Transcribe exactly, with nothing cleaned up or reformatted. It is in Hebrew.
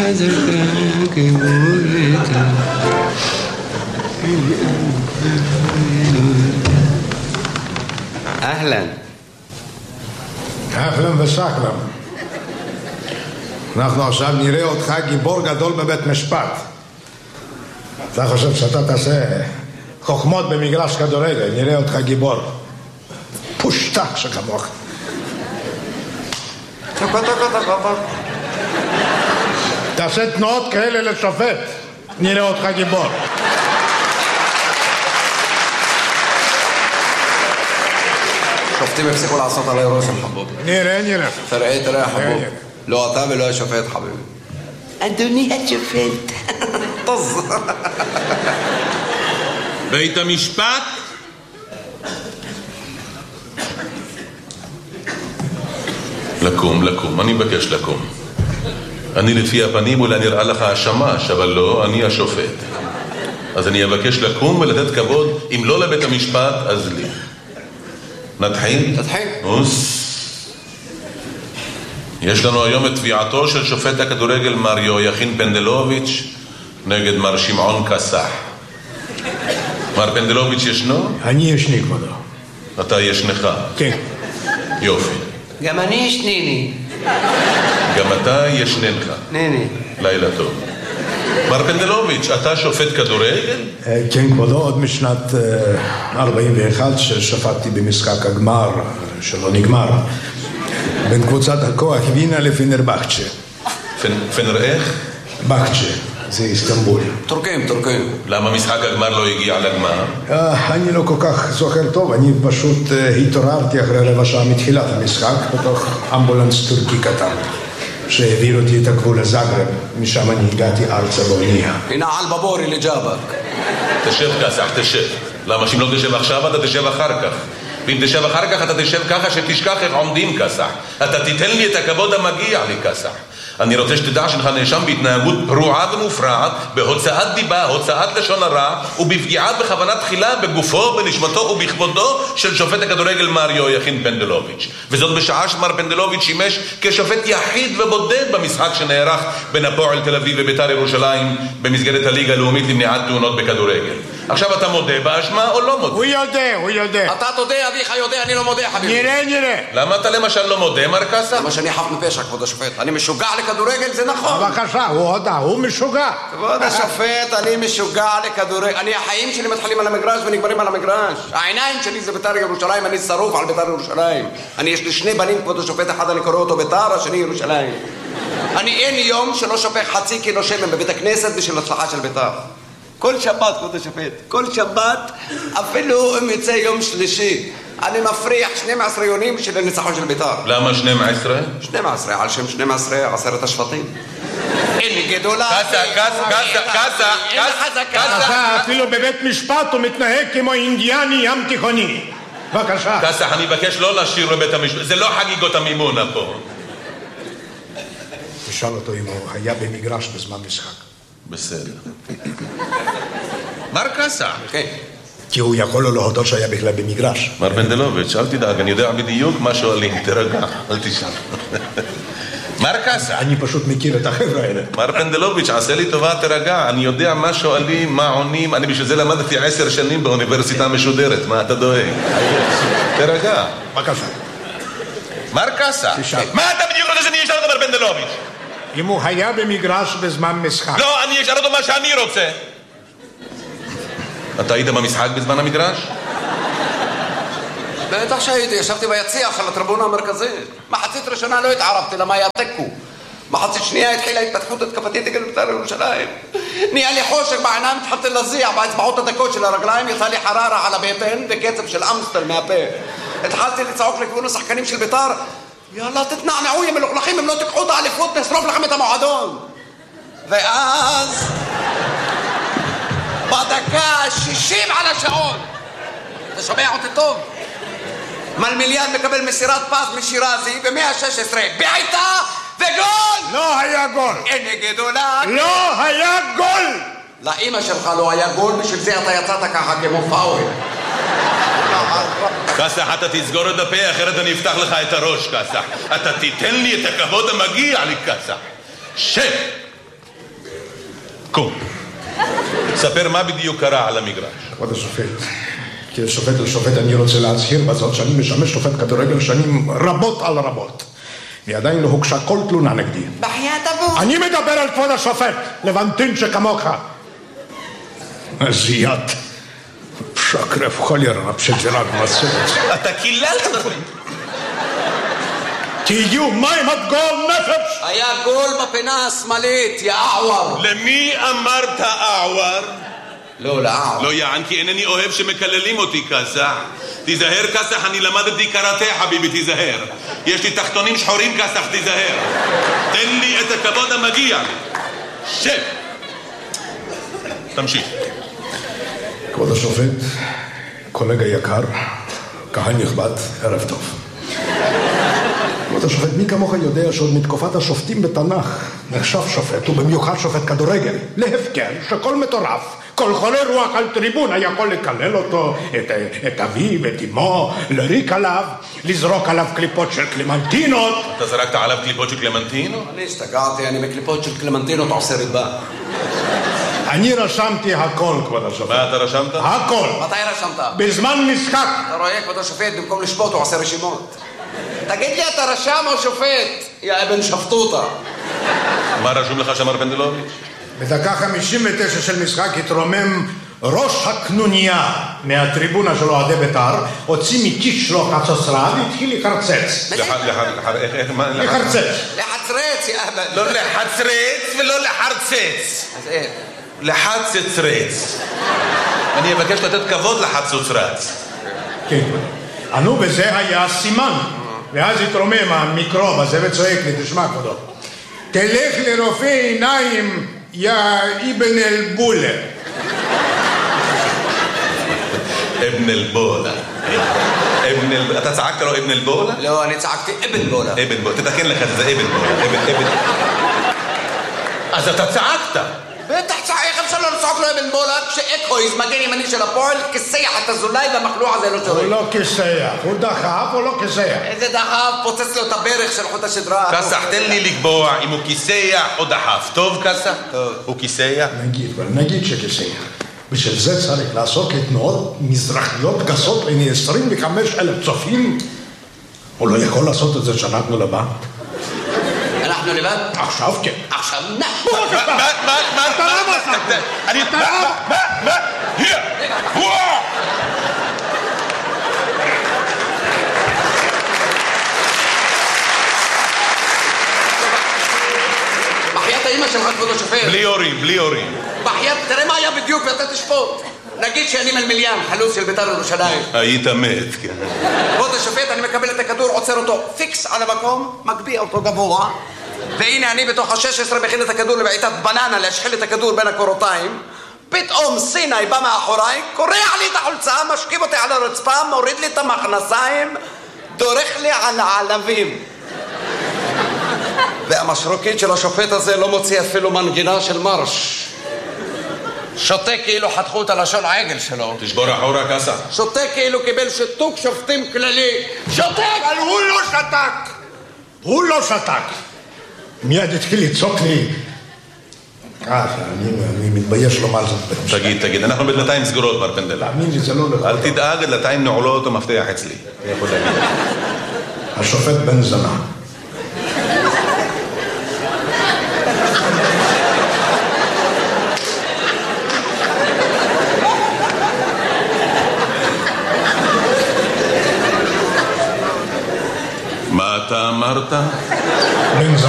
حزك كبرت أهلا אהלן וסהלן. אנחנו עכשיו נראה אותך גיבור גדול בבית משפט. אתה חושב שאתה תעשה חוכמות במגרש כדורגל, נראה אותך גיבור. פושטח שכמוך. תעשה תנועות כאלה לשופט, נראה אותך גיבור. שופטים הפסיקו לעשות עליי רושם חבוב. נראה, נראה. תראה, תראה חבוב. לא אתה ולא השופט חביבי. אדוני השופט. טוז. בית המשפט? לקום, לקום, אני מבקש לקום. אני לפי הפנים אולי נראה לך השמש, אבל לא, אני השופט. אז אני אבקש לקום ולתת כבוד, אם לא לבית המשפט, אז לי. נתחיל? תתחיל. אוס. יש לנו היום את תביעתו של שופט הכדורגל מר יהויכין פנדלוביץ' נגד מר שמעון קסח. מר פנדלוביץ' ישנו? אני ישני כבודו. אתה ישנך? כן. יופי. גם אני ישניני. גם אתה ישננך. נני. לילה טוב. מר פנדלוביץ', אתה שופט כדורגל? כן כבודו, עוד משנת ארבעים ואחת ששפטתי במשחק הגמר שלא נגמר בין קבוצת הכוח וינה לפנרבחצ'ה. פנר איך? בחצ'ה, זה איסטנבול. טורקים, טורקים. למה משחק הגמר לא הגיע לגמר? אני לא כל כך זוכר טוב, אני פשוט התעוררתי אחרי רבע שעה מתחילת המשחק בתוך אמבולנס טורקי קטן שהעביר אותי את הגבול לזאגרב, משם אני הגעתי ארצה באונייה. הנה על בבורי לג'אבק. תשב קסח, תשב. למה שאם לא תשב עכשיו אתה תשב אחר כך, ואם תשב אחר כך אתה תשב ככה שתשכח איך עומדים קסח. אתה תיתן לי את הכבוד המגיע לי קסח. אני רוצה שתדע שלך נאשם בהתנהגות פרועה ומופרעת, בהוצאת דיבה, הוצאת לשון הרע, ובפגיעה בכוונה תחילה בגופו, בנשמתו ובכבודו של שופט הכדורגל מר יהויכין פנדלוביץ'. וזאת בשעה שמר פנדלוביץ' שימש כשופט יחיד ובודד במשחק שנערך בין הפועל תל אביב ובית"ר ירושלים במסגרת הליגה הלאומית למניעת תאונות בכדורגל. עכשיו אתה מודה באשמה או לא מודה? הוא יודע, הוא יודע. אתה תודה, אביך יודע, אני לא מודה חביבי. נראה, נראה. למה אתה למשל לא מודה, מר קסח? למה שאני חף מפשע, כבוד השופט. אני משוגע לכדורגל, זה נכון. בבקשה, הוא הודה, הוא משוגע. כבוד השופט, אני משוגע לכדורגל. אני, החיים שלי מתחילים על המגרש ונגמרים על המגרש. העיניים שלי זה בית"ר ירושלים, אני שרוף על בית"ר ירושלים. אני, יש לי שני בנים, כבוד השופט, אחד אני קורא אותו בית"ר, השני ירושלים. אני אין יום שלא שופך חצי קילו שמן בבית הכנסת בשביל הצלחה של בית"ר. כל שבת, כבוד השופט, כל שבת, אפילו אם יצא יום שלישי, אני מפריח שנים עשרה יונים של הניצחון של בית"ר. למה שנים עשרה? שנים עשרה, על שם שנים עשרה, עשרת השבטים. אין גדולה. קסה, קסה, קסה, קסה, קסה, אפילו בבית משפט הוא מתנהג כמו אינדיאני ים תיכוני. בבקשה. קסה, אני מבקש לא לשיר בבית המשפט, זה לא חגיגות המימונה פה. תשאל אותו אם הוא היה במגרש בזמן משחק. בסדר. מר קסה. כן. כי הוא יכול לו להודות שהיה בכלל במגרש. מר פנדלוביץ', אל תדאג, אני יודע בדיוק מה שואלים, תרגע, אל תשאל. מר קסה. אני פשוט מכיר את החבר'ה האלה. מר פנדלוביץ', עשה לי טובה, תרגע, אני יודע מה שואלים, מה עונים, אני בשביל זה למדתי עשר שנים באוניברסיטה משודרת, מה אתה דואג? תרגע. בבקשה. מר קסה. מה אתה בדיוק רוצה שאני אשאל אותו, מר פנדלוביץ'? אם הוא היה במגרש בזמן משחק. לא, אני אשאל אותו מה שאני רוצה. אתה היית במשחק בזמן המגרש? בטח שהייתי, ישבתי ביציע של הטריבונה המרכזית. מחצית ראשונה לא התערבתי, למה היה תיקו. מחצית שנייה התחילה התפתחות התקפתית נגד בית"ר ירושלים. נהיה לי חושך בעיניים, התחלתי להזיע באצבעות הדקות של הרגליים, יצא לי חררה על הבטן וקצב של אמסטל מהפה. התחלתי לצעוק לכיוון השחקנים של בית"ר, יאללה תתנענעו יא מלוכלכים, אם לא תיקחו את האליפות נשרוף לכם את המועדון. ואז בדקה שישים על השעון, אתה שומע אותי טוב? מלמיליאן מקבל מסירת פס משירזי ב-מאה ושש עשרה בעיטה וגול! לא היה גול! אין גדולה! לא היה גול! לאמא שלך לא היה גול, בשביל זה אתה יצאת ככה כמו פאול. קסח, אתה תסגור את הפה, אחרת אני אפתח לך את הראש, קסח. אתה תיתן לי את הכבוד המגיע לי, קסח. שב! קום. ספר מה בדיוק קרה על המגרש. כבוד השופט, כשופט לשופט אני רוצה להצהיר בזאת שאני משמש שופט כדורגל שנים רבות על רבות. ועדיין לא הוגשה כל תלונה נגדי. בחיית אבו. אני מדבר על כבוד השופט, לבנטין שכמוך. זיית. שקרף חולרה, פשג'רק מסורת. אתה קיללת אותי. תהיו מים עד גול נפש! היה גול בפינה השמאלית, יא אעוור. למי אמרת אעוור? לא, לאעוור. לא יען, כי אינני אוהב שמקללים אותי כסח. תיזהר כסח, אני למדתי קראטה חביבי, תיזהר. יש לי תחתונים שחורים כסח, תיזהר. תן לי את הכבוד המגיע לי. שב. תמשיך. כבוד השופט, קולגה יקר, קהל נכבד, ערב טוב. כבוד השופט, מי כמוך יודע שעוד מתקופת השופטים בתנ"ך נחשב שופט, ובמיוחד שופט כדורגל, להפקר שכל מטורף, כל חולה רוח על טריבונה יכול לקלל אותו, את, את אביו, את אמו, לריק עליו, לזרוק עליו קליפות של קלמנטינות. אתה זרקת עליו קליפות של קלמנטינו? אני השתגעתי, אני מקליפות של קלמנטינות עושה ריבה. אני רשמתי הכל, כבוד השופט. מה אתה רשמת? הכל. מתי רשמת? בזמן משחק. אתה רואה, כבוד השופט, במקום לשפוט הוא עושה רשימות. תגיד לי, אתה רשם או שופט? יא אבן שפטוטה. מה רשום לך שמר פנדלוביץ'? בדקה חמישים ותשע של משחק התרומם ראש הקנוניה מהטריבונה של אוהדי בית"ר, הוציא מכיס שלו חצוצרה והתחיל לחרצץ. לחרצץ. לחצרץ, יא אבן. לא לחצרץ ולא לחרצץ. אז איך? לחצצרץ. אני אבקש לתת כבוד לחצוצרץ. כן. ענו בזה היה סימן. ואז התרומם המיקרוב הזה וצועק לי, תשמע כבודו, תלך לרופא עיניים, יא אבן אל-בולה. אבן אל-בולה. אתה צעקת לו אבן אל-בולה? לא, אני צעקתי אבן בולה. אבן בולה, תתקן לך את זה, אבן בולה. אז אתה צעקת. בטח צעק, איך אפשר לא לצעוק לו אבן בולה כשאקויז, מגן ימני של הפועל, כסייח את הזולאי והמחלוע הזה לא שורק. הוא לא כסייח, הוא דחף, הוא לא כסייח. איזה דחף, פוצץ לו את הברך של חוט השדרה. כסח, תן לי לקבוע אם הוא כיסח או דחף. טוב כסח? טוב. הוא כיסח? נגיד, אבל נגיד שכסייח. בשביל זה צריך לעשות לתנועות מזרחיות גסות לעיני עשרים וחמישה אלף צופים. הוא לא יכול לעשות את זה שאנחנו לבד. אנחנו לבד? עכשיו כן. עכשיו נח. מה? מה? מה? מה? אתה למה עשת? אני... מה? מה? מה? hier! וואו! בחיית האמא שלך, כבוד השופט. בלי הורים, בלי הורים. בחיית, תראה מה היה בדיוק ואתה תשפוט. נגיד שאני מלמיליאן, חלוץ של בית"ר ירושלים. היית מת, כן. כבוד השופט, אני מקבל את הכדור, עוצר אותו פיקס על המקום, מגביה אותו גבוה, והנה אני בתוך ה-שש עשרה מכין את הכדור לבעיטת בננה, להשחיל את הכדור בין הקורותיים. פתאום סיני בא מאחוריי, קורע לי את החולצה, משכיב אותי על הרצפה, מוריד לי את המכנסיים, דורך לי על העלבים. והמשרוקית של השופט הזה לא מוציא אפילו מנגינה של מרש. שותה כאילו חתכו את הלשון העגל שלו. תשבור אחורה כסח. שותה כאילו קיבל שיתוק שופטים כללי. שותק! אבל הוא לא שתק! הוא לא שתק! מיד התחיל לצעוק לי. אה, אני מתבייש לומר זאת. תגיד, תגיד, אנחנו בדלתיים סגורות, מר פנדל. תאמין לי, זה לא לך. אל תדאג, דלתיים נעולות ומפתח אצלי. אני יכול להגיד. השופט בן זנה. מה אתה אמרת? בן זנה.